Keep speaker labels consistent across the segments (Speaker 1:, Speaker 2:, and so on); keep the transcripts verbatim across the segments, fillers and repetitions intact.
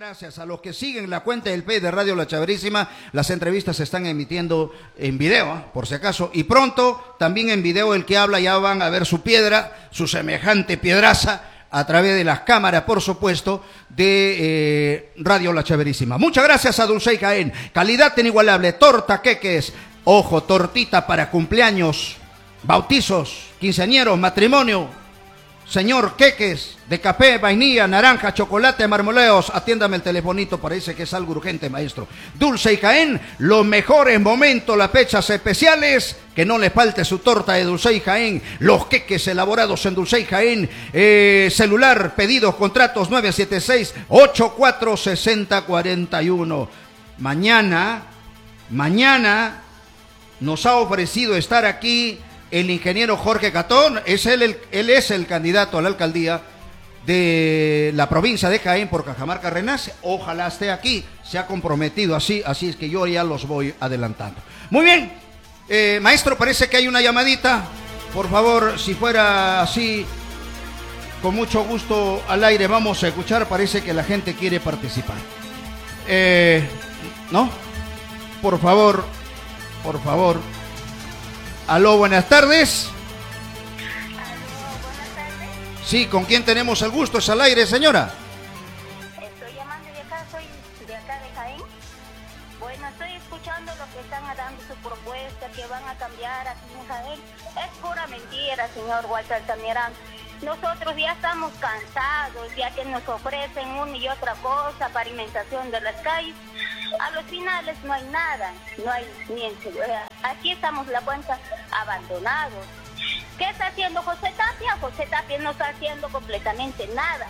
Speaker 1: gracias a los que siguen la cuenta del P de Radio La Chéverísima. Las entrevistas se están emitiendo en video, ¿eh? Por si acaso. Y pronto, también en video, el que habla ya van a ver su piedra, su semejante piedraza, a través de las cámaras, por supuesto, de eh, Radio La Chéverísima. Muchas gracias a Dulce Jaén. Calidad inigualable, torta, queques, ojo, tortita para cumpleaños, bautizos, quinceañeros, matrimonio. Señor, queques de café, vainilla, naranja, chocolate, marmoleos. Atiéndame el telefonito, parece que es algo urgente, maestro. Dulce y Jaén, los mejores momentos, las fechas especiales. Que no le falte su torta de Dulce y Jaén. Los queques elaborados en Dulce y Jaén. Eh, celular, pedidos, contratos nueve siete seis, ocho cuatro seis cero cuatro uno. Mañana, mañana nos ha ofrecido estar aquí el ingeniero Jorge Catón. Es él, el, él es el candidato a la alcaldía de la provincia de Jaén por Cajamarca Renace. Ojalá esté aquí, se ha comprometido así, así es que yo ya los voy adelantando. Muy bien, eh, maestro, parece que hay una llamadita. Por favor, si fuera así, con mucho gusto al aire vamos a escuchar. Parece que la gente quiere participar. Eh, ¿No? Por favor, por favor. Aló, buenas tardes.
Speaker 2: Aló, buenas tardes.
Speaker 1: Sí, ¿con quién tenemos el gusto? ¿Es al aire, señora?
Speaker 2: Estoy llamando de acá, soy de acá de Jaén. Bueno, estoy escuchando lo que están dando su propuesta, que van a cambiar aquí en Jaén. Es pura mentira, señor Walter Altamirano. Nosotros ya estamos cansados, ya que nos ofrecen una y otra cosa, pavimentación de las calles. A los finales no hay nada, no hay ni en seguridad. Aquí estamos la cuenta abandonados. ¿Qué está haciendo José Tapia? José Tapia no está haciendo completamente nada.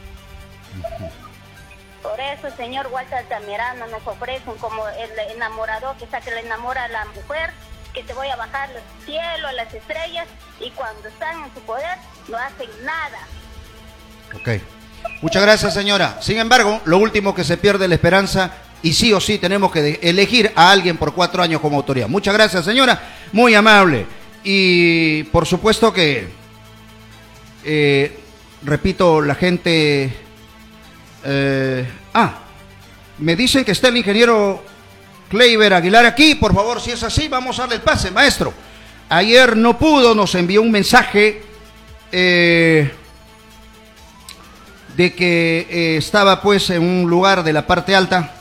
Speaker 2: Por eso, señor Walter Altamirano, nos ofrecen como el enamorador que está que le enamora a la mujer, que te voy a bajar los cielos, las estrellas, y cuando están en su poder no hacen nada.
Speaker 1: Ok. Muchas gracias, señora. Sin embargo, lo último que se pierde es la esperanza. Y sí o sí tenemos que elegir a alguien por cuatro años como autoridad. Muchas gracias, señora. Muy amable. Y por supuesto que, eh, repito, la gente... Eh, ah, me dicen que está el ingeniero Kleiber Aguilar aquí. Por favor, si es así, vamos a darle el pase, maestro. Ayer no pudo, nos envió un mensaje eh, de que eh, estaba pues en un lugar de la parte alta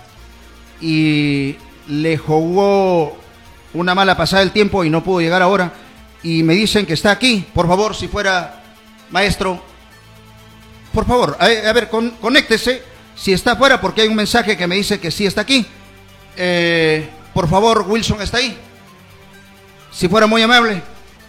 Speaker 1: y le jugó una mala pasada el tiempo y no pudo llegar ahora, y me dicen que está aquí. Por favor, si fuera maestro, por favor, a, a ver, con, conéctese si está afuera, porque hay un mensaje que me dice que sí está aquí. Eh, por favor, Wilson, ¿está ahí? Si fuera muy amable.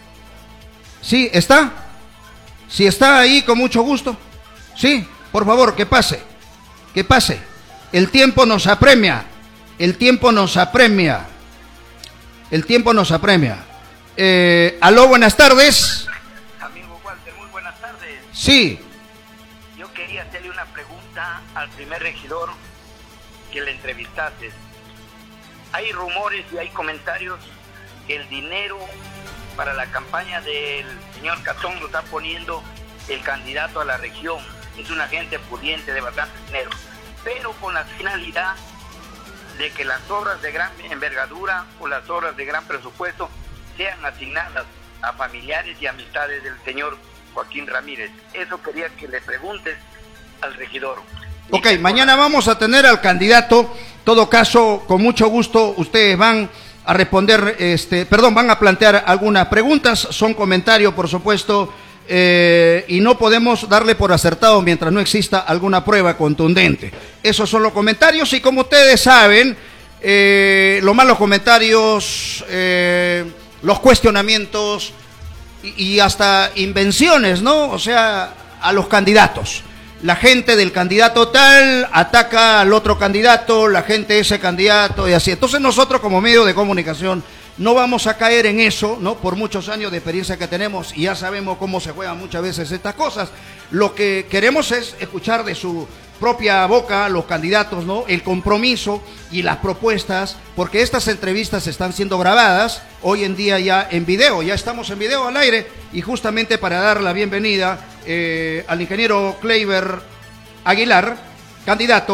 Speaker 1: ¿Sí? ¿Está? Si está ahí, con mucho gusto. Sí, por favor, que pase, que pase. El tiempo nos apremia. El tiempo nos apremia. El tiempo nos apremia. Eh, aló, buenas tardes.
Speaker 3: Amigo Walter, muy buenas tardes.
Speaker 1: Sí.
Speaker 3: Yo quería hacerle una pregunta al primer regidor que le entrevistaste. Hay rumores y hay comentarios que el dinero para la campaña del señor Catón lo está poniendo el candidato a la región. Es una gente pudiente de bastante dinero, pero con la finalidad de que las obras de gran envergadura o las obras de gran presupuesto sean asignadas a familiares y amistades del señor Joaquín Ramírez. Eso quería que le preguntes al regidor.
Speaker 1: Ok, mañana vamos a tener al candidato. Todo caso, con mucho gusto, ustedes van a responder, este, perdón, van a plantear algunas preguntas, son comentarios, por supuesto, eh, y no podemos darle por acertado mientras no exista alguna prueba contundente. Esos son los comentarios, y como ustedes saben, eh, los malos comentarios, eh, los cuestionamientos y, y hasta invenciones, ¿no? O sea, a los candidatos. La gente del candidato tal ataca al otro candidato, la gente de ese candidato y así. Entonces nosotros como medio de comunicación no vamos a caer en eso, ¿no? Por muchos años de experiencia que tenemos y ya sabemos cómo se juegan muchas veces estas cosas. Lo que queremos es escuchar de su propia boca los candidatos, ¿no? El compromiso y las propuestas, porque estas entrevistas están siendo grabadas hoy en día ya en video, ya estamos en video al aire, y justamente para dar la bienvenida eh, al ingeniero Kleiber Aguilar, candidato,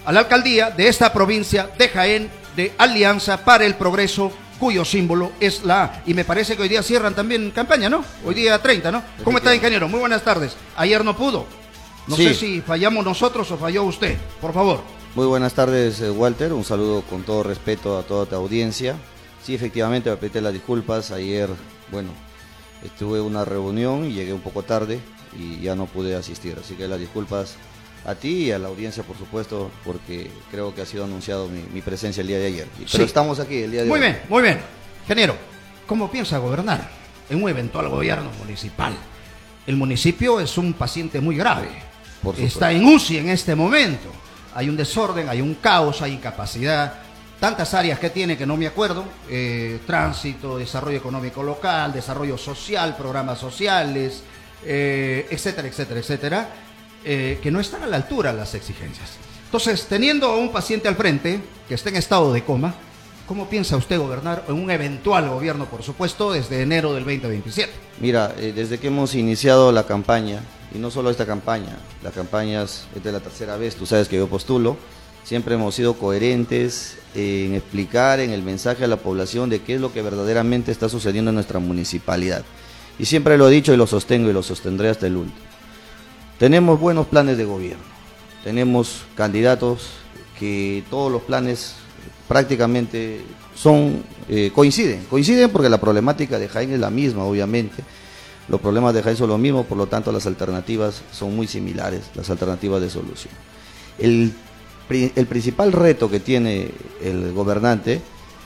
Speaker 1: a la alcaldía de esta provincia de Jaén, de Alianza para el Progreso, cuyo símbolo es la A. Y me parece que hoy día cierran también campaña, ¿no? Hoy día treinta, ¿no? ¿Cómo está, ingeniero? Muy buenas tardes. Ayer no pudo. No sí. sé si fallamos nosotros o falló usted. Por favor.
Speaker 4: Muy buenas tardes, Walter. Un saludo con todo respeto a toda tu audiencia. Sí, efectivamente, me pedí las disculpas. Ayer, bueno, estuve en una reunión y llegué un poco tarde y ya no pude asistir. Así que las disculpas a ti y a la audiencia, por supuesto, porque creo que ha sido anunciado mi, mi presencia el día de ayer. Pero sí. estamos aquí el día de
Speaker 1: muy
Speaker 4: hoy.
Speaker 1: Muy bien, muy bien. Ingeniero, ¿cómo piensa gobernar en un eventual gobierno municipal? El municipio es un paciente muy grave. Por Está en U C I en este momento. Hay un desorden, hay un caos, hay incapacidad. Tantas áreas que tiene que no me acuerdo. Eh, tránsito, desarrollo económico local, desarrollo social, programas sociales, eh, etcétera, etcétera, etcétera. Eh, que no están a la altura las exigencias. Entonces, teniendo a un paciente al frente que está en estado de coma, ¿cómo piensa usted gobernar en un eventual gobierno, por supuesto, desde enero del veinte veintisiete?
Speaker 4: Mira, eh, desde que hemos iniciado la campaña, y no solo esta campaña, la campaña es de la tercera vez, tú sabes que yo postulo, siempre hemos sido coherentes en explicar en el mensaje a la población de qué es lo que verdaderamente está sucediendo en nuestra municipalidad. Y siempre lo he dicho y lo sostengo y lo sostendré hasta el último. Tenemos buenos planes de gobierno, tenemos candidatos que todos los planes prácticamente son eh, coinciden, coinciden porque la problemática de Jaén es la misma, obviamente, los problemas de Jaén son los mismos, por lo tanto las alternativas son muy similares, las alternativas de solución. El, el principal reto que tiene el gobernante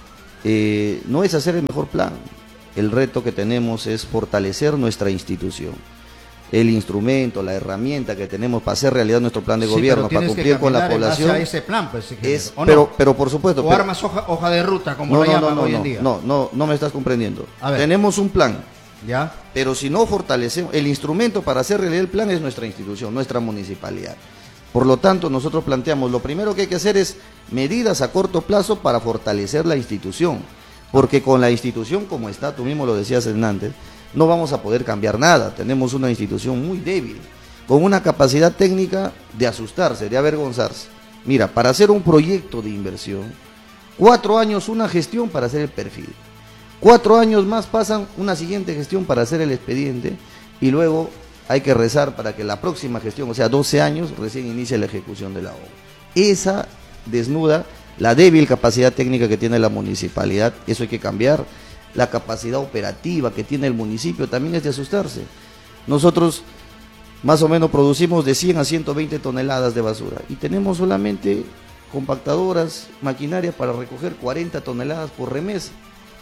Speaker 4: eh, no es hacer el mejor plan, el reto que tenemos es fortalecer nuestra institución. El instrumento, la herramienta que tenemos para hacer realidad nuestro plan de sí, gobierno, para cumplir con la población.
Speaker 1: Ese plan, pues,
Speaker 4: es, pero, no? pero por supuesto.
Speaker 1: O
Speaker 4: pero,
Speaker 1: armas hoja, hoja de ruta, como
Speaker 4: no,
Speaker 1: lo
Speaker 4: no,
Speaker 1: llaman
Speaker 4: no, no,
Speaker 1: hoy
Speaker 4: no,
Speaker 1: en día.
Speaker 4: No, no, no me estás comprendiendo. Tenemos un plan.
Speaker 1: Ya.
Speaker 4: Pero si no fortalecemos, el instrumento para hacer realidad el plan es nuestra institución, nuestra municipalidad. Por lo tanto, nosotros planteamos, lo primero que hay que hacer es medidas a corto plazo para fortalecer la institución. Porque con la institución como está, tú mismo lo decías, Hernández, no vamos a poder cambiar nada. Tenemos una institución muy débil, con una capacidad técnica de asustarse, de avergonzarse. Mira, para hacer un proyecto de inversión, cuatro años una gestión para hacer el perfil, cuatro años más pasan una siguiente gestión para hacer el expediente y luego hay que rezar para que la próxima gestión, o sea, doce años, recién inicie la ejecución de la obra. Esa desnuda la débil capacidad técnica que tiene la municipalidad, eso hay que cambiar. La capacidad operativa que tiene el municipio también es de asustarse. Nosotros más o menos producimos de cien a ciento veinte toneladas de basura y tenemos solamente compactadoras, maquinaria para recoger cuarenta toneladas por remesa.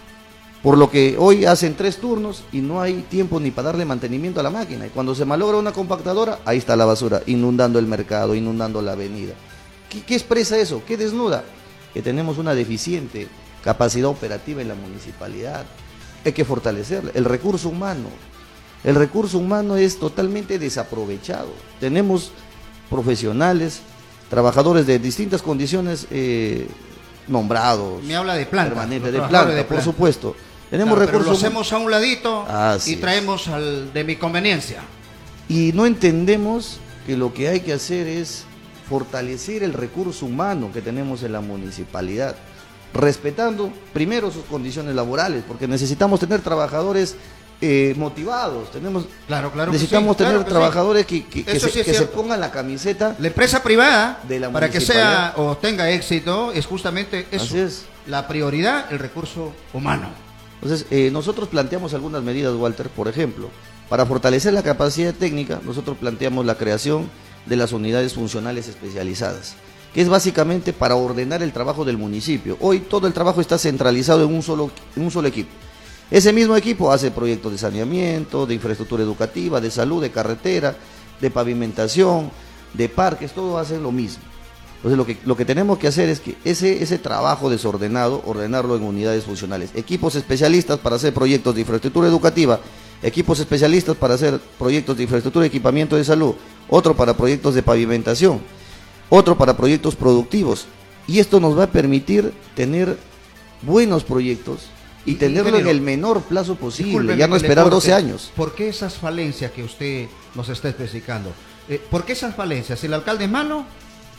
Speaker 4: Por lo que hoy hacen tres turnos y no hay tiempo ni para darle mantenimiento a la máquina. Y cuando se malogra una compactadora, ahí está la basura, inundando el mercado, inundando la avenida. ¿Qué, qué expresa eso? ¿Qué desnuda? Que tenemos una deficiente capacidad operativa en la municipalidad. Hay que fortalecerla. El recurso humano. El recurso humano es totalmente desaprovechado. Tenemos profesionales, trabajadores de distintas condiciones eh, nombrados.
Speaker 1: Me habla de planta.
Speaker 4: Permanente, de planta, de por planta. Supuesto. Tenemos
Speaker 1: claro,
Speaker 4: recursos.
Speaker 1: Pero lo hacemos a un ladito
Speaker 4: Así
Speaker 1: y traemos al de mi conveniencia.
Speaker 4: Y no entendemos que lo que hay que hacer es fortalecer el recurso humano que tenemos en la municipalidad, respetando primero sus condiciones laborales, porque necesitamos tener trabajadores eh, motivados, tenemos,
Speaker 1: claro, claro
Speaker 4: necesitamos
Speaker 1: que sí,
Speaker 4: tener
Speaker 1: claro que
Speaker 4: trabajadores
Speaker 1: sí.
Speaker 4: que, que, que,
Speaker 1: sí
Speaker 4: se, que se pongan la camiseta.
Speaker 1: La empresa privada,
Speaker 4: de la
Speaker 1: para que sea o tenga éxito, es justamente eso,
Speaker 4: Así es.
Speaker 1: La prioridad, el recurso humano.
Speaker 4: Entonces, eh, nosotros planteamos algunas medidas, Walter, por ejemplo, para fortalecer la capacidad técnica, nosotros planteamos la creación de las unidades funcionales especializadas, que es básicamente para ordenar el trabajo del municipio. Hoy todo el trabajo está centralizado en un solo, en un solo equipo. Ese mismo equipo hace proyectos de saneamiento, de infraestructura educativa, de salud, de carretera, de pavimentación, de parques, todo hace lo mismo. Entonces lo que, lo que tenemos que hacer es que ese, ese trabajo desordenado, ordenarlo en unidades funcionales. Equipos especialistas para hacer proyectos de infraestructura educativa, equipos especialistas para hacer proyectos de infraestructura y equipamiento de salud, otro para proyectos de pavimentación, otro para proyectos productivos. Y esto nos va a permitir tener buenos proyectos y tenerlo Ingeniero, en el menor plazo posible, ya no esperar doce años.
Speaker 1: ¿Por qué esas falencias que usted nos está especificando? Eh, ¿Por qué esas falencias? ¿El alcalde es malo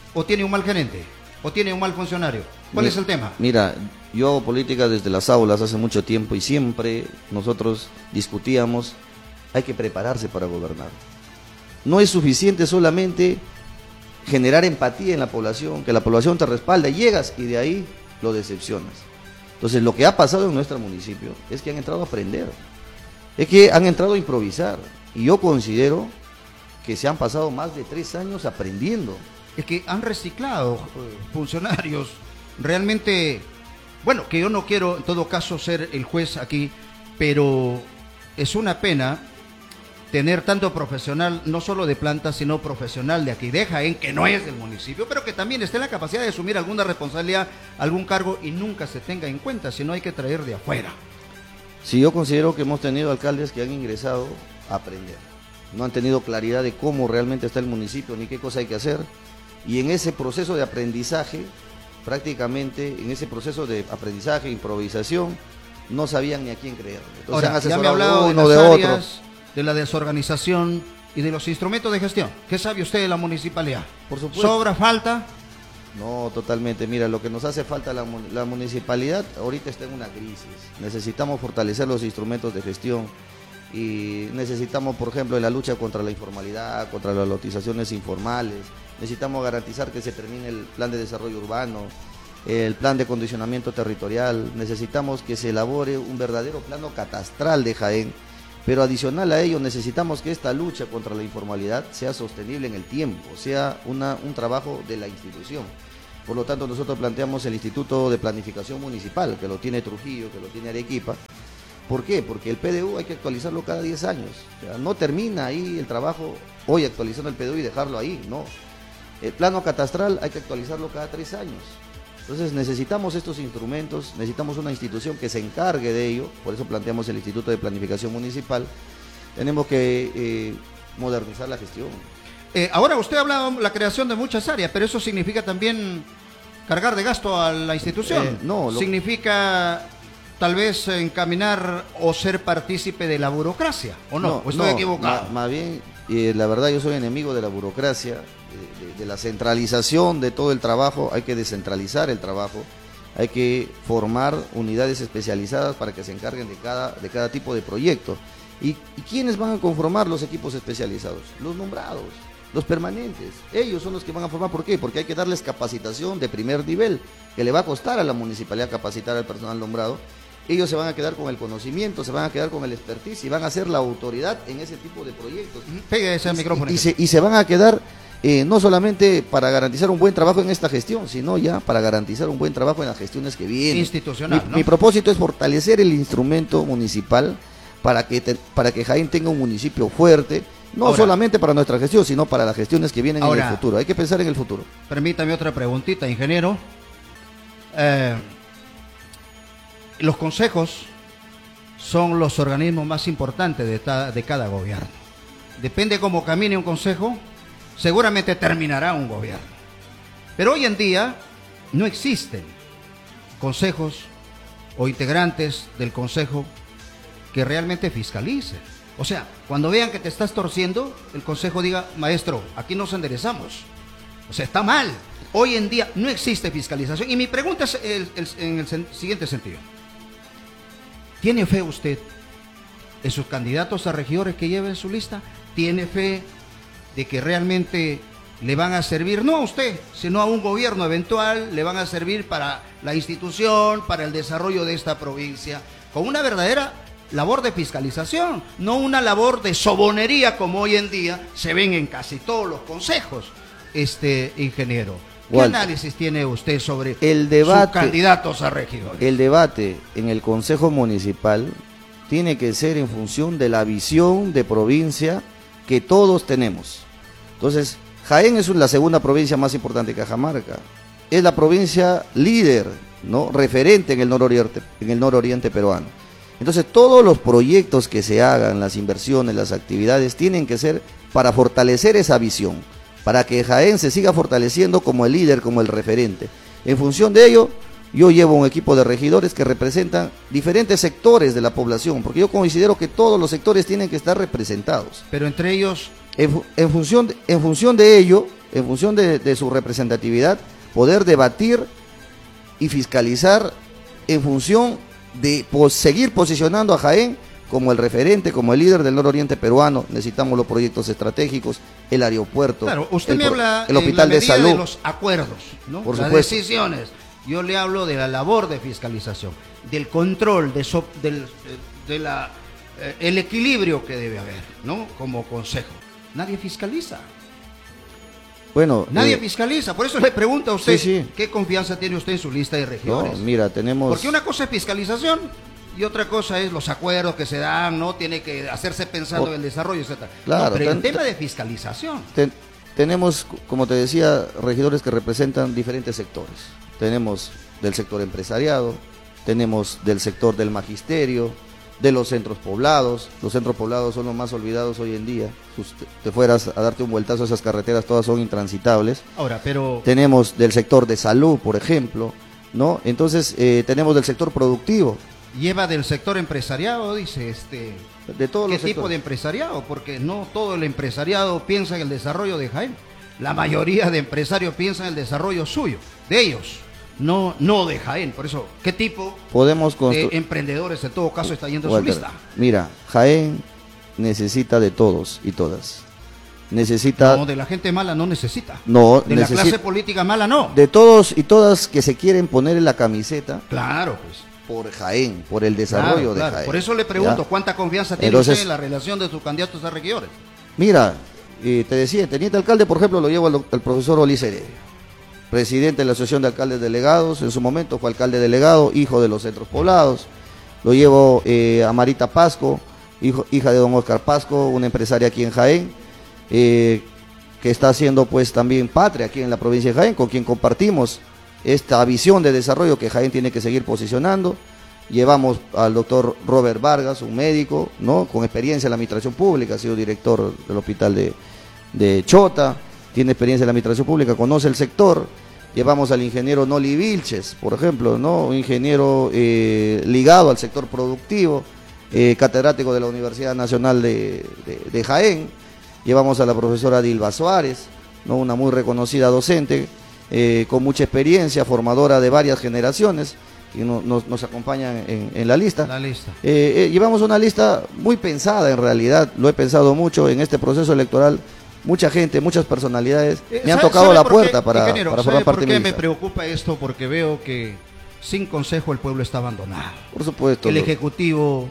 Speaker 1: o tiene un mal gerente, o tiene un mal funcionario? ¿Cuál
Speaker 4: Mi,
Speaker 1: es el tema?
Speaker 4: Mira, yo hago política desde las aulas hace mucho tiempo y siempre nosotros discutíamos, hay que prepararse para gobernar. No es suficiente solamente generar empatía en la población, que la población te respalda, llegas y de ahí lo decepcionas. Entonces lo que ha pasado en nuestro municipio es que han entrado a aprender, es que han entrado a improvisar, y yo considero que se han pasado más de tres años aprendiendo.
Speaker 1: Es que han reciclado eh, funcionarios, realmente, bueno, que yo no quiero en todo caso ser el juez aquí, pero es una pena tener tanto profesional, no solo de planta, sino profesional de aquí de Jaén, que no es del municipio, pero que también esté en la capacidad de asumir alguna responsabilidad, algún cargo, y nunca se tenga en cuenta, sino hay que traer de afuera.
Speaker 4: Sí, yo considero que hemos tenido alcaldes que han ingresado a aprender, no han tenido claridad de cómo realmente está el municipio, ni qué cosa hay que hacer, y en ese proceso de aprendizaje, prácticamente en ese proceso de aprendizaje, improvisación, no sabían ni a quién creer. Entonces
Speaker 1: Ahora,
Speaker 4: han
Speaker 1: ya me ha
Speaker 4: asesorado
Speaker 1: hablado de
Speaker 4: uno
Speaker 1: las
Speaker 4: de
Speaker 1: áreas,
Speaker 4: otro.
Speaker 1: de la desorganización y de los instrumentos de gestión. ¿Qué sabe usted de la municipalidad?
Speaker 4: Por supuesto.
Speaker 1: ¿Sobra, falta?
Speaker 4: No, totalmente. Mira, lo que nos hace falta la, la municipalidad ahorita está en una crisis. Necesitamos fortalecer los instrumentos de gestión y necesitamos, por ejemplo, en la lucha contra la informalidad, contra las lotizaciones informales. Necesitamos garantizar que se termine el plan de desarrollo urbano, el plan de condicionamiento territorial. Necesitamos que se elabore un verdadero plano catastral de Jaén. Pero adicional a ello, necesitamos que esta lucha contra la informalidad sea sostenible en el tiempo, sea una, un trabajo de la institución. Por lo tanto, nosotros planteamos el Instituto de Planificación Municipal, que lo tiene Trujillo, que lo tiene Arequipa. ¿Por qué? Porque el P D U hay que actualizarlo cada diez años. O sea, no termina ahí el trabajo hoy actualizando el P D U y dejarlo ahí, no. El plano catastral hay que actualizarlo cada tres años. Entonces necesitamos estos instrumentos, necesitamos una institución que se encargue de ello, por eso planteamos el Instituto de Planificación Municipal. Tenemos que eh, modernizar la gestión.
Speaker 1: Eh, ahora usted ha hablado de la creación de muchas áreas, pero eso significa también cargar de gasto a la institución.
Speaker 4: Eh, no, lo...
Speaker 1: Significa tal vez encaminar o ser partícipe de la burocracia, ¿o no?
Speaker 4: no
Speaker 1: ¿O estoy
Speaker 4: no,
Speaker 1: equivocado?
Speaker 4: Más, más bien, eh, la verdad yo soy enemigo de la burocracia, de, de, de la centralización de todo el trabajo. Hay que descentralizar el trabajo, hay que formar unidades especializadas para que se encarguen de cada, de cada tipo de proyecto. ¿Y, ¿Y quiénes van a conformar los equipos especializados? Los nombrados, los permanentes. Ellos son los que van a formar. ¿Por qué? Porque hay que darles capacitación de primer nivel, que le va a costar a la municipalidad capacitar al personal nombrado. Ellos se van a quedar con el conocimiento, se van a quedar con el expertise y van a ser la autoridad en ese tipo de proyectos.
Speaker 1: Pegue ese micrófono.
Speaker 4: Y, y, se, y se van a quedar eh, no solamente para garantizar un buen trabajo en esta gestión, sino ya para garantizar un buen trabajo en las gestiones que vienen.
Speaker 1: Institucional,
Speaker 4: mi,
Speaker 1: ¿no?
Speaker 4: mi propósito es fortalecer el instrumento municipal para que, te, para que Jaén tenga un municipio fuerte, no
Speaker 1: ahora,
Speaker 4: solamente para nuestra gestión, sino para las gestiones que vienen ahora, en el futuro. Hay que pensar en el futuro.
Speaker 1: Permítame otra preguntita, ingeniero. Eh, los consejos son los organismos más importantes de, ta, de cada gobierno. Depende cómo camine un consejo, seguramente terminará un gobierno. Pero hoy en día no existen consejos o integrantes del consejo que realmente fiscalicen. O sea, cuando vean que te estás torciendo, el consejo diga, maestro, aquí nos enderezamos. O sea, está mal. Hoy en día no existe fiscalización. Y mi pregunta es el, el, en el sen- siguiente sentido. ¿Tiene fe usted en sus candidatos a regidores que lleven su lista? ¿Tiene fe de que realmente le van a servir, no a usted, sino a un gobierno eventual, le van a servir para la institución, para el desarrollo de esta provincia, con una verdadera labor de fiscalización, no una labor de sobonería como hoy en día se ven en casi todos los consejos, este ingeniero? ¿Qué
Speaker 4: Walter,
Speaker 1: análisis tiene usted sobre
Speaker 4: el debate,
Speaker 1: sus candidatos a regidores?
Speaker 4: El debate en el Consejo Municipal tiene que ser en función de la visión de provincia que todos tenemos. Entonces, Jaén es la segunda provincia más importante de Cajamarca. Es la provincia líder, ¿no?, referente en el nororiente, en el nororiente peruano. Entonces, todos los proyectos que se hagan, las inversiones, las actividades, tienen que ser para fortalecer esa visión, para que Jaén se siga fortaleciendo como el líder, como el referente. En función de ello, yo llevo un equipo de regidores que representan diferentes sectores de la población, porque yo considero que todos los sectores tienen que estar representados.
Speaker 1: Pero entre ellos...
Speaker 4: En, en, función, de, en función de ello, en función de, de su representatividad, poder debatir y fiscalizar en función de pues, seguir posicionando a Jaén como el referente, como el líder del nororiente peruano. Necesitamos los proyectos estratégicos, el aeropuerto,
Speaker 1: claro, usted
Speaker 4: el,
Speaker 1: me habla
Speaker 4: el hospital
Speaker 1: en la
Speaker 4: de salud,
Speaker 1: de los acuerdos, ¿no?
Speaker 4: Por
Speaker 1: Las
Speaker 4: supuesto.
Speaker 1: decisiones. Yo le hablo de la labor de fiscalización, del control, de so, del de la, eh, el equilibrio que debe haber, ¿no? Como consejo. Nadie fiscaliza.
Speaker 4: Bueno,
Speaker 1: Nadie
Speaker 4: eh,
Speaker 1: fiscaliza, por eso le pregunto a usted,
Speaker 4: sí, sí.
Speaker 1: ¿qué confianza tiene usted en su lista de
Speaker 4: no,
Speaker 1: regidores?
Speaker 4: mira, tenemos...
Speaker 1: Porque una cosa es fiscalización y otra cosa es los acuerdos que se dan, ¿no? Tiene que hacerse pensando
Speaker 4: Oh,
Speaker 1: en el desarrollo, etcétera.
Speaker 4: claro,
Speaker 1: No, pero el
Speaker 4: ten-
Speaker 1: tema de fiscalización.
Speaker 4: Ten- tenemos, como te decía, regidores que representan diferentes sectores. Tenemos del sector empresariado, tenemos del sector del magisterio, de los centros poblados. Los centros poblados son los más olvidados hoy en día. Si te fueras a darte un vueltazo a esas carreteras, todas son intransitables.
Speaker 1: Ahora, pero...
Speaker 4: Tenemos del sector de salud, por ejemplo, ¿no? Entonces, eh, tenemos del sector productivo,
Speaker 1: Lleva del sector empresariado, dice, este...
Speaker 4: de todos
Speaker 1: ¿Qué
Speaker 4: los
Speaker 1: tipo
Speaker 4: sectores.
Speaker 1: de empresariado? Porque no todo el empresariado piensa en el desarrollo de Jaén. La mayoría de empresarios piensan en el desarrollo suyo, de ellos, no, no de Jaén. Por eso, ¿qué tipo
Speaker 4: Podemos
Speaker 1: de
Speaker 4: construir...
Speaker 1: emprendedores en todo caso está yendo a su
Speaker 4: Walter,
Speaker 1: lista?
Speaker 4: mira, Jaén necesita de todos y todas. Necesita...
Speaker 1: No, de la gente mala no necesita.
Speaker 4: No,
Speaker 1: De la
Speaker 4: necesita-
Speaker 1: clase política mala no.
Speaker 4: de todos y todas que se quieren poner en la camiseta
Speaker 1: Claro, pues.
Speaker 4: por Jaén, por el desarrollo
Speaker 1: Claro,
Speaker 4: de
Speaker 1: claro.
Speaker 4: Jaén.
Speaker 1: Por eso le pregunto,
Speaker 4: ¿Ya?
Speaker 1: ¿cuánta confianza tiene
Speaker 4: Entonces-
Speaker 1: usted en la relación de sus candidatos a regidores?
Speaker 4: Mira, eh, te decía, el teniente alcalde, por ejemplo, lo llevo al, doc- al profesor Olis Heredia, presidente de la Asociación de Alcaldes Delegados, en su momento fue alcalde delegado, hijo de los centros poblados. Lo llevo eh, a Marita Pasco, hijo, hija de don Oscar Pasco, una empresaria aquí en Jaén, eh, que está haciendo pues también patria aquí en la provincia de Jaén, con quien compartimos esta visión de desarrollo que Jaén tiene que seguir posicionando. Llevamos al doctor Robert Vargas, un médico, ¿no? Con experiencia en la administración pública, ha sido director del hospital de, de Chota, tiene experiencia en la administración pública, conoce el sector. Llevamos al ingeniero Noli Vilches, por ejemplo, ¿no? Un ingeniero eh, ligado al sector productivo, eh, catedrático de la Universidad Nacional de, de, de Jaén. Llevamos a la profesora Dilba Suárez, ¿no? Una muy reconocida docente, eh, con mucha experiencia, formadora de varias generaciones, y no, nos, nos acompañan en, en la lista.
Speaker 1: La lista.
Speaker 4: Eh, eh, llevamos una lista muy pensada en realidad, lo he pensado mucho en este proceso electoral. Mucha gente, muchas personalidades
Speaker 1: Eh,
Speaker 4: me han
Speaker 1: ¿sabe-
Speaker 4: tocado
Speaker 1: sabe
Speaker 4: la
Speaker 1: por
Speaker 4: puerta
Speaker 1: qué,
Speaker 4: para,
Speaker 1: ingeniero,
Speaker 4: para
Speaker 1: ¿sabe
Speaker 4: formar parte
Speaker 1: por
Speaker 4: de
Speaker 1: qué
Speaker 4: mi
Speaker 1: me
Speaker 4: lista.
Speaker 1: preocupa esto? Porque veo que sin consejo el pueblo está abandonado.
Speaker 4: Por supuesto.
Speaker 1: El
Speaker 4: lo-
Speaker 1: Ejecutivo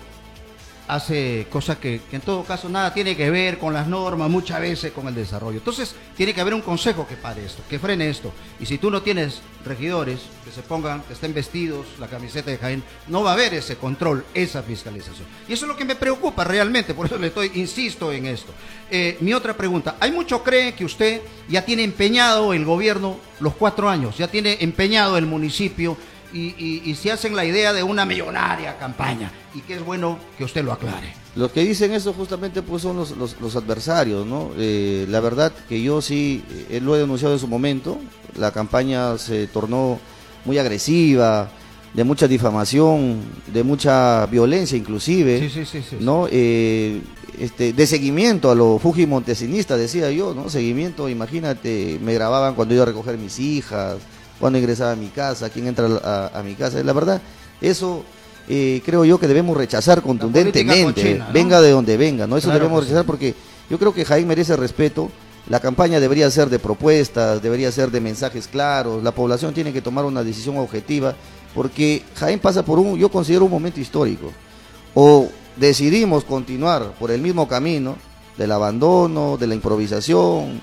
Speaker 1: hace cosas que, que en todo caso nada tiene que ver con las normas, muchas veces con el desarrollo. Entonces tiene que haber un consejo que pare esto, que frene esto. Y si tú no tienes regidores que se pongan, que estén vestidos, la camiseta de Jaén, no va a haber ese control, esa fiscalización. Y eso es lo que me preocupa realmente, por eso le estoy, insisto en esto. Eh, mi otra pregunta, hay mucho cree que usted ya tiene empeñado el gobierno los cuatro años, ya tiene empeñado el municipio y, y, y se hacen la idea de una millonaria campaña y que es bueno que usted lo aclare.
Speaker 4: Los que dicen eso justamente pues son los, los, los adversarios, ¿no? Eh, la verdad que yo sí, eh, lo he denunciado en su momento, la campaña se tornó muy agresiva, de mucha difamación, de mucha violencia inclusive,
Speaker 1: Sí, sí, sí, sí, sí.
Speaker 4: ¿no? Eh, este, de seguimiento a lo fujimontesinista, decía yo, ¿no? Seguimiento, imagínate, me grababan cuando iba a recoger mis hijas, cuando ingresaba a mi casa, quién entra a, a mi casa. La verdad, eso eh, creo yo que debemos rechazar contundentemente,
Speaker 1: cochina, ¿no?
Speaker 4: venga de donde venga, ¿no? Eso
Speaker 1: Claro
Speaker 4: debemos
Speaker 1: que sí.
Speaker 4: rechazar porque yo creo que Jaén merece respeto. La campaña debería ser de propuestas, debería ser de mensajes claros, la población tiene que tomar una decisión objetiva, porque Jaén pasa por un, yo considero un momento histórico. O decidimos continuar por el mismo camino del abandono, de la improvisación,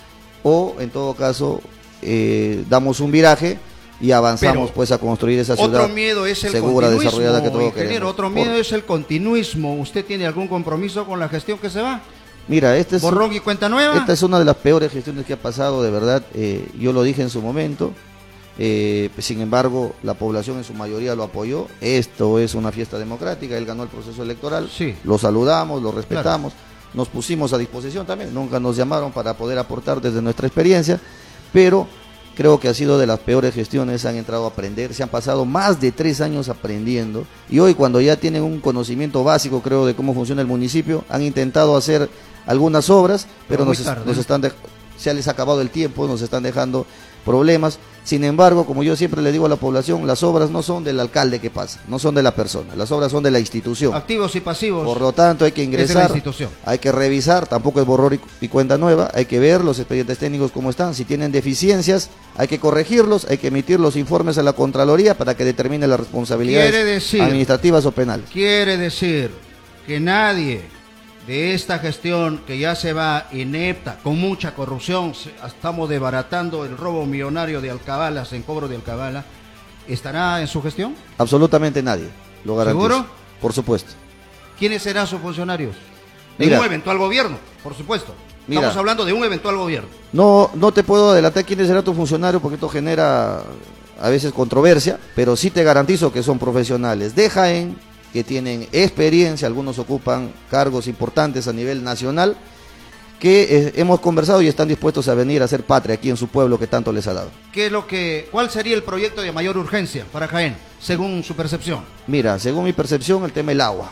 Speaker 4: o en todo caso eh, damos un viraje y avanzamos
Speaker 1: Pero
Speaker 4: pues a construir esa ciudad
Speaker 1: Otro miedo es el
Speaker 4: segura,
Speaker 1: continuismo,
Speaker 4: desarrollada que todos
Speaker 1: ingeniero.
Speaker 4: queremos.
Speaker 1: Otro
Speaker 4: Por-
Speaker 1: miedo es el continuismo. ¿Usted tiene algún compromiso con la gestión que se va?
Speaker 4: Mira, este es,
Speaker 1: ¿Borrón y cuenta nueva?
Speaker 4: esta es una de las peores gestiones que ha pasado, de verdad. Eh, yo lo dije en su momento. Eh, sin embargo, la población en su mayoría lo apoyó. Esto es una fiesta democrática, él ganó el proceso electoral,
Speaker 1: Sí.
Speaker 4: lo saludamos, lo respetamos, nos pusimos a disposición también, nunca nos llamaron para poder aportar desde nuestra experiencia, pero creo que ha sido de las peores gestiones, han entrado a aprender, se han pasado más de tres años aprendiendo, y hoy cuando ya tienen un conocimiento básico, creo, de cómo funciona el municipio, han intentado hacer algunas obras, pero, pero nos, tarde, nos están de, se les ha acabado el tiempo, nos están dejando problemas. Sin embargo, como yo siempre le digo a la población, las obras no son del alcalde que pasa, no son de la persona, las obras son de la institución.
Speaker 1: Activos y pasivos.
Speaker 4: Por lo tanto, hay que ingresar, hay que revisar, tampoco es borrón y, y cuenta nueva, hay que ver los expedientes técnicos cómo están, si tienen deficiencias, hay que corregirlos, hay que emitir los informes a la Contraloría para que determine las responsabilidades
Speaker 1: decir,
Speaker 4: administrativas o penales.
Speaker 1: Quiere decir que nadie de esta gestión que ya se va inepta, con mucha corrupción, estamos desbaratando el robo millonario de alcabalas en cobro de alcabala, ¿estará en su gestión?
Speaker 4: Absolutamente nadie, lo garantizo.
Speaker 1: ¿Seguro?
Speaker 4: Por supuesto.
Speaker 1: ¿Quiénes serán sus funcionarios? De
Speaker 4: Mira,
Speaker 1: un eventual gobierno, por supuesto.
Speaker 4: Mira,
Speaker 1: estamos hablando de un eventual gobierno.
Speaker 4: No, no te puedo adelantar quién será tu funcionario porque esto genera a veces controversia, pero sí te garantizo que son profesionales de Jaén, que tienen experiencia, algunos ocupan cargos importantes a nivel nacional, que eh, hemos conversado y están dispuestos a venir a hacer patria aquí en su pueblo que tanto les ha dado.
Speaker 1: ¿Qué es lo que, cuál sería el proyecto de mayor urgencia para Jaén, según su percepción?
Speaker 4: Mira, según mi percepción, el tema del agua.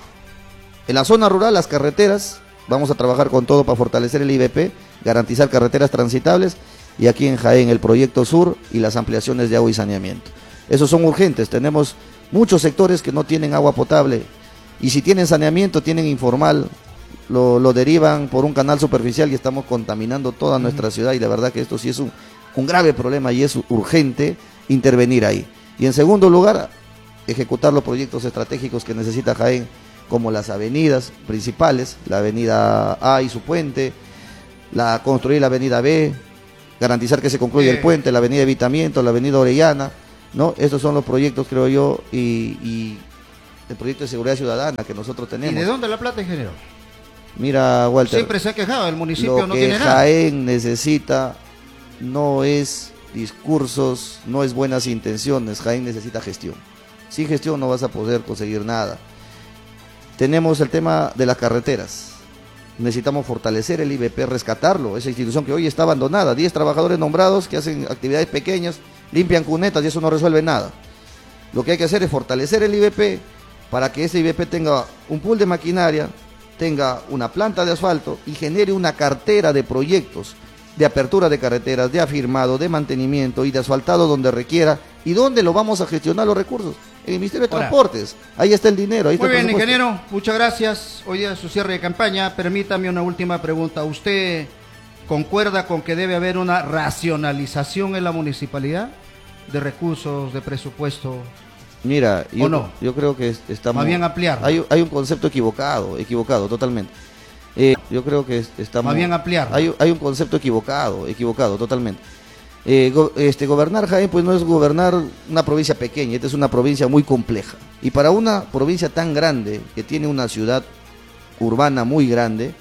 Speaker 4: En la zona rural, las carreteras, vamos a trabajar con todo para fortalecer el I B P, garantizar carreteras transitables, y aquí en Jaén el proyecto sur y las ampliaciones de agua y saneamiento. Esos son urgentes, tenemos muchos sectores que no tienen agua potable, y si tienen saneamiento, tienen informal, lo, lo derivan por un canal superficial y estamos contaminando toda uh-huh. nuestra ciudad, y la verdad que esto sí es un, un grave problema y es urgente intervenir ahí. Y en segundo lugar, ejecutar los proyectos estratégicos que necesita Jaén, como las avenidas principales, la avenida A y su puente, la construir la avenida B, garantizar que se concluya eh. el puente, la avenida Evitamiento, la avenida Orellana, ¿no? Estos son los proyectos, creo yo, y, y el proyecto de seguridad ciudadana que nosotros tenemos.
Speaker 1: ¿Y de dónde la plata, ingeniero?
Speaker 4: Mira, Walter,
Speaker 1: siempre se ha quejado, el municipio
Speaker 4: lo
Speaker 1: no
Speaker 4: que
Speaker 1: tiene nada.
Speaker 4: Jaén necesita no es discursos, no es buenas intenciones, Jaén necesita gestión. Sin gestión no vas a poder conseguir nada. Tenemos el tema de las carreteras. Necesitamos fortalecer el I B P, rescatarlo, esa institución que hoy está abandonada. diez trabajadores nombrados que hacen actividades pequeñas, limpian cunetas y eso no resuelve nada. Lo que hay que hacer es fortalecer el I B P para que ese I B P tenga un pool de maquinaria, tenga una planta de asfalto y genere una cartera de proyectos de apertura de carreteras, de afirmado, de mantenimiento y de asfaltado donde requiera. ¿Y dónde lo vamos a gestionar los recursos? En el Ministerio de Ahora, Transportes. Ahí está el dinero. Ahí
Speaker 1: muy
Speaker 4: está el
Speaker 1: bien, ingeniero, muchas gracias. Hoy día es su cierre de campaña. Permítame una última pregunta. ¿Usted concuerda con que debe haber una racionalización en la municipalidad de recursos, de presupuesto?
Speaker 4: Mira, yo,
Speaker 1: no?
Speaker 4: yo creo que estamos...
Speaker 1: Más bien ampliar.
Speaker 4: Hay, hay un concepto equivocado, equivocado, totalmente. Eh, yo creo que estamos...
Speaker 1: Más bien ampliar.
Speaker 4: Hay, hay un concepto equivocado, equivocado, totalmente. Eh, go, este, gobernar Jaén pues no es gobernar una provincia pequeña, esta es una provincia muy compleja. Y para una provincia tan grande, que tiene una ciudad urbana muy grande,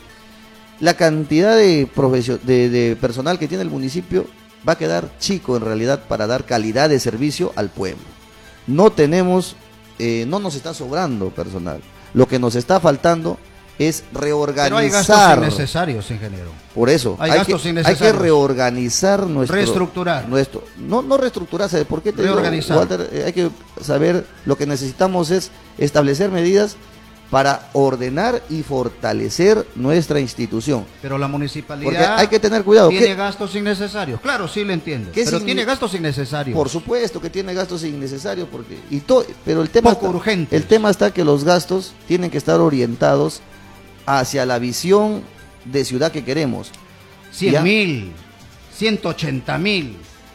Speaker 4: la cantidad de, de, de personal que tiene el municipio va a quedar chico en realidad para dar calidad de servicio al pueblo. No tenemos, eh, no nos está sobrando personal. Lo que nos está faltando es reorganizar. Pero hay
Speaker 1: gastos innecesarios, ingeniero.
Speaker 4: Por eso,
Speaker 1: hay,
Speaker 4: hay,
Speaker 1: gastos
Speaker 4: que,
Speaker 1: innecesarios.
Speaker 4: hay que reorganizar nuestro...
Speaker 1: Reestructurar.
Speaker 4: Nuestro, no, no reestructurarse, ¿por qué te
Speaker 1: reorganizar.
Speaker 4: digo, Walter? Eh, hay que saber, lo que necesitamos es establecer medidas para ordenar y fortalecer nuestra institución.
Speaker 1: Pero la municipalidad...
Speaker 4: Porque hay que tener cuidado.
Speaker 1: ¿Tiene
Speaker 4: ¿Qué?
Speaker 1: gastos innecesarios? Claro, sí lo entiendo. Pero
Speaker 4: sin...
Speaker 1: tiene gastos innecesarios.
Speaker 4: Por supuesto que tiene gastos innecesarios, porque y to... pero el tema,
Speaker 1: Poco
Speaker 4: está,
Speaker 1: urgente.
Speaker 4: el tema está que los gastos tienen que estar orientados hacia la visión de ciudad que queremos.
Speaker 1: cien mil, ciento ochenta mil,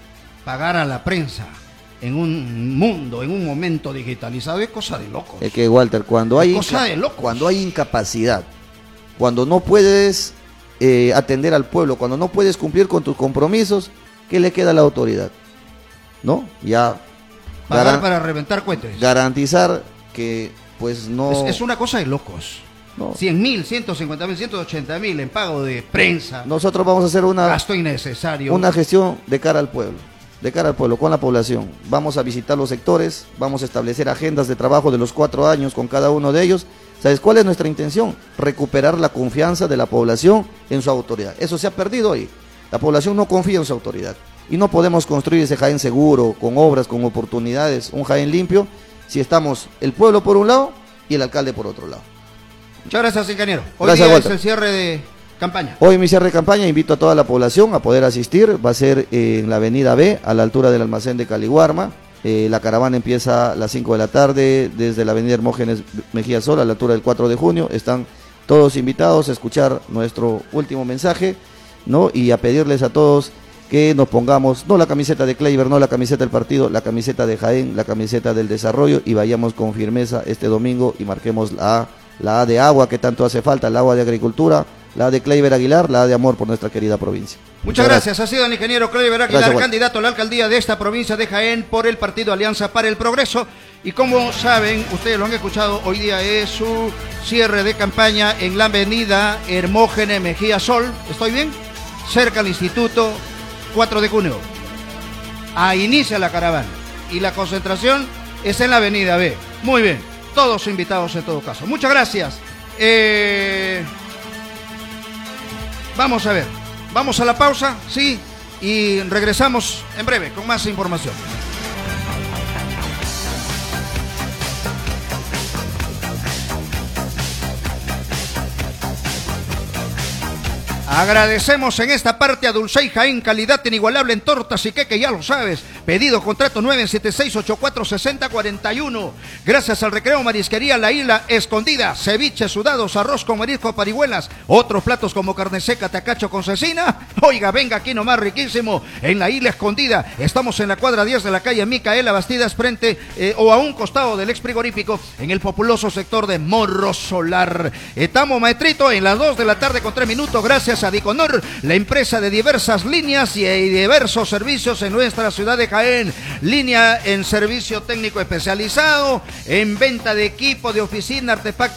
Speaker 1: pagar a la prensa en un mundo, en un momento digitalizado, es cosa de locos.
Speaker 4: Es que, Walter, cuando hay,
Speaker 1: cosa de locos.
Speaker 4: cuando hay incapacidad, cuando no puedes eh, atender al pueblo, cuando no puedes cumplir con tus compromisos, ¿qué le queda a la autoridad? ¿No? Ya
Speaker 1: pagar para reventar cohetes.
Speaker 4: Garantizar que pues no...
Speaker 1: Es, es una cosa de locos. No. cien mil, ciento cincuenta mil, ciento ochenta mil en pago de prensa.
Speaker 4: Nosotros vamos a hacer una...
Speaker 1: gasto innecesario.
Speaker 4: Una gestión de cara al pueblo. De cara al pueblo, con la población. Vamos a visitar los sectores, vamos a establecer agendas de trabajo de los cuatro años con cada uno de ellos. ¿Sabes cuál es nuestra intención? Recuperar la confianza de la población en su autoridad. Eso se ha perdido hoy. La población no confía en su autoridad. Y no podemos construir ese Jaén seguro, con obras, con oportunidades, un Jaén limpio, si estamos el pueblo por un lado y el alcalde por otro lado.
Speaker 1: Muchas gracias, ingeniero. Hoy
Speaker 4: Gracias,
Speaker 1: día
Speaker 4: Walter.
Speaker 1: es el cierre de campaña.
Speaker 4: Hoy mi cierre de campaña, invito a toda la población a poder asistir, va a ser en la avenida B, a la altura del almacén de Caliguarma. Eh, la caravana empieza a las cinco de la tarde desde la avenida Hermógenes Mejía Sol a la altura del cuatro de junio. Están todos invitados a escuchar nuestro último mensaje, ¿no? Y a pedirles a todos que nos pongamos, no la camiseta de Kleiber, no la camiseta del partido, la camiseta de Jaén, la camiseta del desarrollo, y vayamos con firmeza este domingo y marquemos la A, la A de agua que tanto hace falta, la agua de agricultura, la A de Kleiber Aguilar, la A de amor por nuestra querida provincia.
Speaker 1: Muchas gracias. gracias. Ha sido el ingeniero Kleiber Aguilar,
Speaker 4: Gracias,
Speaker 1: candidato a la alcaldía de esta provincia de Jaén por el partido Alianza para el Progreso. Y como saben, ustedes lo han escuchado, hoy día es su cierre de campaña en la avenida Hermógenes Mejía Sol. ¿Estoy bien? Cerca al Instituto, cuatro de junio. Ahí inicia la caravana. Y la concentración es en la avenida B. Muy bien. Todos invitados en todo caso. Muchas gracias. Eh... Vamos a ver. Vamos a la pausa, sí, y regresamos en breve con más información. Agradecemos en esta parte a Dulcey Jaén, calidad inigualable en tortas y queque, ya lo sabes. Pedido, contrato nueve siete seis, ocho cuatro seis cero cuatro uno. Gracias al Recreo Marisquería La Isla Escondida. Ceviche, sudados, arroz con marisco, parihuelas. Otros platos como carne seca, tacacho con cecina. Oiga, venga aquí nomás, riquísimo. En La Isla Escondida. Estamos en la cuadra diez de la calle Micaela Bastidas, frente eh, o a un costado del ex frigorífico, en el populoso sector de Morro Solar. Estamos, maestrito, en las dos de la tarde con tres minutos. Gracias a Diconor, la empresa de diversas líneas y diversos servicios en nuestra ciudad de Jaén. Línea en servicio técnico especializado, en venta de equipo de oficina, artefactos